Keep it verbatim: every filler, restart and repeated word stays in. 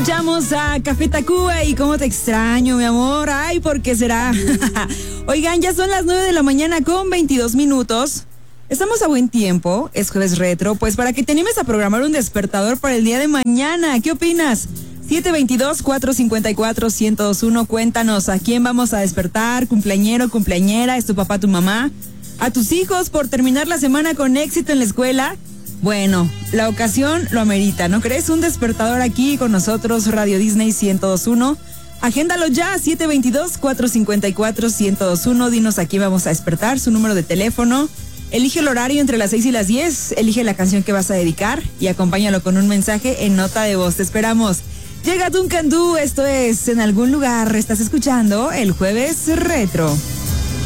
escuchamos a Café Tacuba y cómo te extraño, mi amor. Ay, ¿por qué será? Oigan, ya son las nueve de la mañana con veintidós minutos. Estamos a buen tiempo, es jueves retro, pues para que te animes a programar un despertador para el día de mañana. ¿Qué opinas? siete dos dos, cuatro cinco cuatro, uno cero dos uno, cuéntanos a quién vamos a despertar, cumpleañero, cumpleañera, es tu papá, tu mamá, a tus hijos por terminar la semana con éxito en la escuela. Bueno, la ocasión lo amerita, ¿no crees? Un despertador aquí con nosotros, Radio Disney ciento dos punto uno. Agéndalo ya, siete dos dos, cuatro cinco cuatro, uno cero dos uno. Dinos a quién vamos a despertar, su número de teléfono. Elige el horario entre las seis y las diez. Elige la canción que vas a dedicar y acompáñalo con un mensaje en nota de voz. Te esperamos. Llega Duncan Du, esto es En Algún Lugar. Estás escuchando el Jueves Retro.